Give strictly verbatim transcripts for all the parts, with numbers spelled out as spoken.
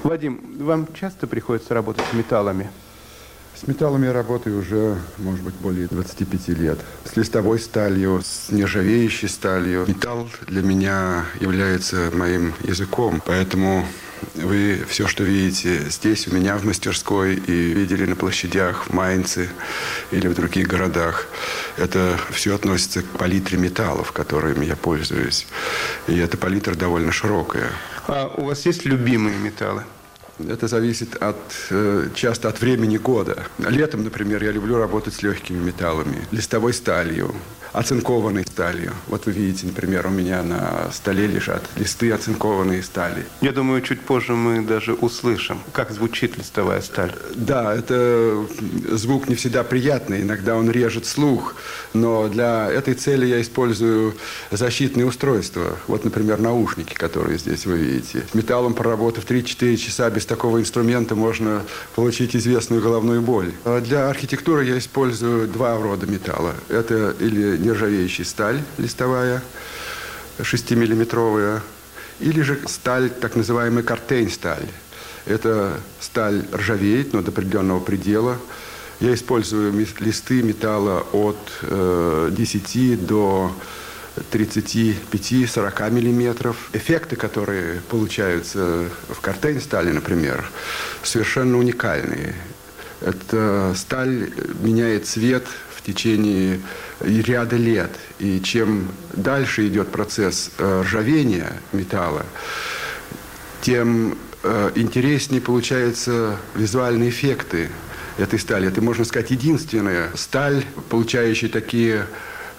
Вадим, вам часто приходится работать с металлами? С металлами я работаю уже, может быть, более двадцати пяти лет. С листовой сталью, с нержавеющей сталью. Металл для меня является моим языком, поэтому вы все, что видите здесь, у меня в мастерской, и видели на площадях в Майнце или в других городах, это все относится к палитре металлов, которыми я пользуюсь. И эта палитра довольно широкая. А у вас есть любимые металлы? Это зависит от, часто от времени года. Летом, например, я люблю работать с легкими металлами, листовой сталью, оцинкованной сталью. Вот вы видите, например, у меня на столе лежат листы оцинкованной стали. Я думаю, чуть позже мы даже услышим, как звучит листовая сталь. Да, это звук не всегда приятный, иногда он режет слух, но для этой цели я использую защитные устройства. Вот, например, наушники, которые здесь вы видите. С металлом, проработав три-четыре часа, без такого инструмента можно получить известную головную боль. А для архитектуры я использую два рода металла. Это или нержавеющая сталь листовая, шестимиллиметровая, или же сталь, так называемая картейн-сталь. Эта сталь ржавеет, но до определенного предела. Я использую листы металла от э, десяти до тридцати пяти - сорока миллиметров. Эффекты, которые получаются в картейн-стали, например, совершенно уникальные. Эта сталь меняет цвет в течение ряда лет. И чем дальше идет процесс ржавения металла, тем интереснее получаются визуальные эффекты этой стали. Это, можно сказать, единственная сталь, получающая такие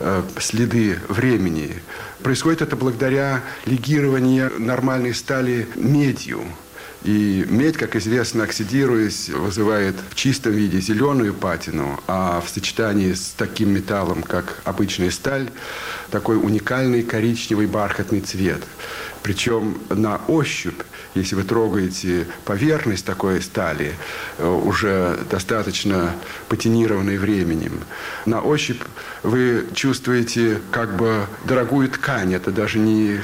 следы времени. Происходит это благодаря легированию нормальной стали медью. И медь, как известно, оксидируясь, вызывает в чистом виде зеленую патину, а в сочетании с таким металлом, как обычная сталь, такой уникальный коричневый бархатный цвет. Причем на ощупь, если вы трогаете поверхность такой стали, уже достаточно патинированной временем, на ощупь вы чувствуете как бы дорогую ткань. Это даже не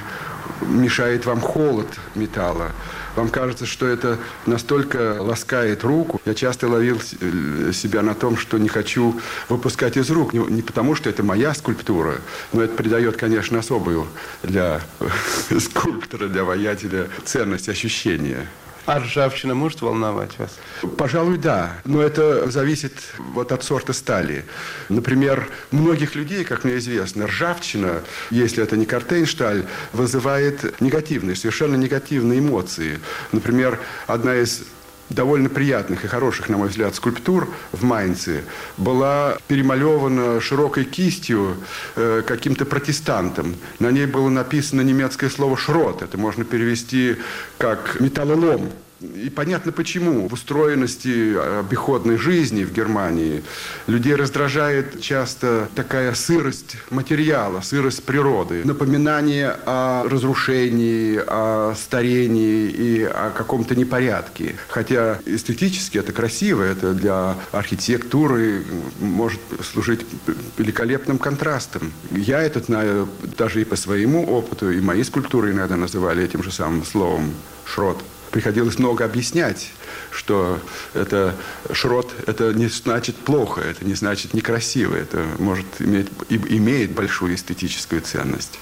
мешает вам холод металла. Вам кажется, что это настолько ласкает руку. Я часто ловил себя на том, что не хочу выпускать из рук. Не потому, что это моя скульптура, но это придает, конечно, особую для скульптора, для воятеля ценность ощущения. А ржавчина может волновать вас? Пожалуй, да. Но это зависит вот от сорта стали. Например, многих людей, как мне известно, ржавчина, если это не картейн-сталь, вызывает негативные, совершенно негативные эмоции. Например, одна из довольно приятных и хороших, на мой взгляд, скульптур в Майнце была перемалевана широкой кистью э, каким-то протестантом. На ней было написано немецкое слово «шрот». Это можно перевести как «металлолом». И понятно почему. В устроенности обиходной жизни в Германии людей раздражает часто такая сырость материала, сырость природы. Напоминание о разрушении, о старении и о каком-то непорядке. Хотя эстетически это красиво, это для архитектуры может служить великолепным контрастом. Я это знаю даже и по своему опыту, и мои скульптуры иногда называли этим же самым словом «шрот». Приходилось много объяснять, что это шрот, это не значит плохо, это не значит некрасиво, это может иметь, и имеет большую эстетическую ценность.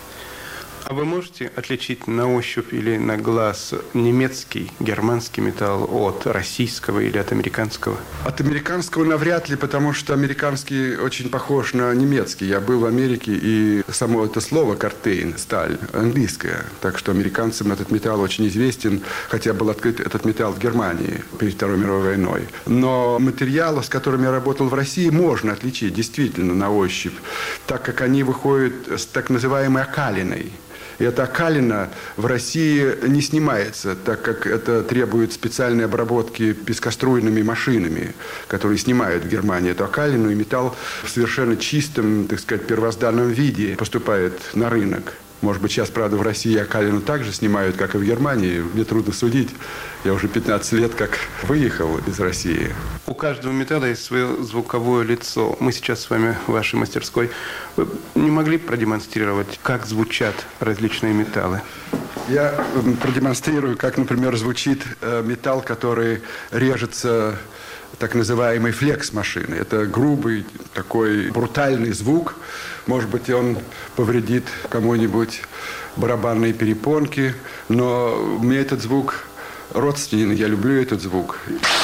А вы можете отличить на ощупь или на глаз немецкий, германский металл от российского или от американского? От американского навряд ли, потому что американский очень похож на немецкий. Я был в Америке, и само это слово «картейн», сталь, английское. Так что американцам этот металл очень известен, хотя был открыт этот металл в Германии перед Второй мировой войной. Но материалы, с которыми я работал в России, можно отличить действительно на ощупь, так как они выходят с так называемой окалиной. И эта окалина в России не снимается, так как это требует специальной обработки пескоструйными машинами, которые снимают в Германии эту окалину, и металл в совершенно чистом, так сказать, первозданном виде поступает на рынок. Может быть, сейчас, правда, в России окалину так же снимают, как и в Германии. Мне трудно судить. Я уже пятнадцать лет как выехал из России. У каждого металла есть свое звуковое лицо. Мы сейчас с вами в вашей мастерской. Вы не могли продемонстрировать, как звучат различные металлы? Я продемонстрирую, как, например, звучит металл, который режется так называемой флекс-машины. Это грубый, такой брутальный звук. Может быть, он повредит кому-нибудь барабанные перепонки, но мне этот звук родственен, я люблю этот звук.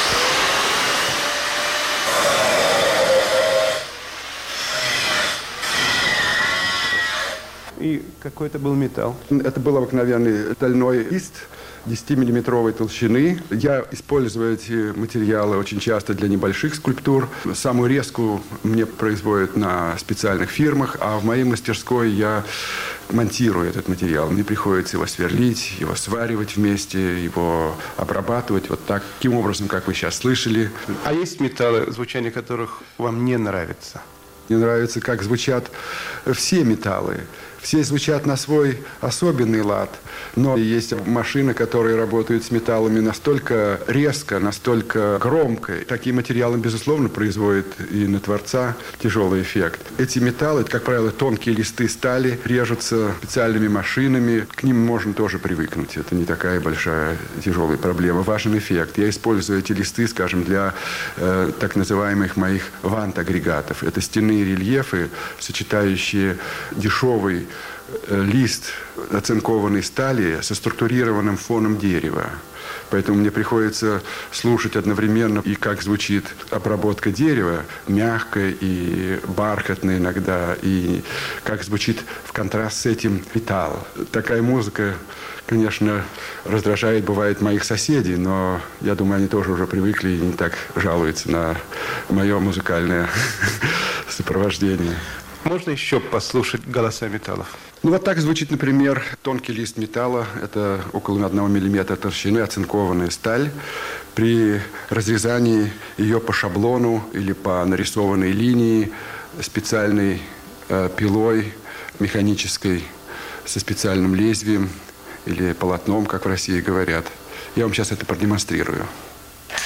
И какой это был металл? Это был обыкновенный стальной лист десятимиллиметровой толщины. Я использую эти материалы очень часто для небольших скульптур. Самую резкую мне производят на специальных фирмах, а в моей мастерской я монтирую этот материал. Мне приходится его сверлить, его сваривать вместе, его обрабатывать вот так, таким образом, как вы сейчас слышали. А есть металлы, звучание которых вам не нравится? Мне нравится, как звучат все металлы. Все звучат на свой особенный лад, но есть машины, которые работают с металлами настолько резко, настолько громко. Такие материалы, безусловно, производят и на творца тяжелый эффект. Эти металлы, как правило, тонкие листы стали, режутся специальными машинами. К ним можно тоже привыкнуть. Это не такая большая тяжелая проблема. Важен эффект. Я использую эти листы, скажем, для э, так называемых моих вант-агрегатов. Это стенные рельефы, сочетающие дешевый лист оцинкованной стали со структурированным фоном дерева. Поэтому мне приходится слушать одновременно и как звучит обработка дерева, мягкая и бархатная иногда, и как звучит в контраст с этим металл. Такая музыка, конечно, раздражает, бывает, моих соседей, но я думаю, они тоже уже привыкли и не так жалуются на мое музыкальное сопровождение. Можно еще послушать голоса металлов? Ну вот так звучит, например, тонкий лист металла. Это около одного миллиметра толщины, оцинкованная сталь. При разрезании ее по шаблону или по нарисованной линии специальной э, пилой механической со специальным лезвием или полотном, как в России говорят. Я вам сейчас это продемонстрирую.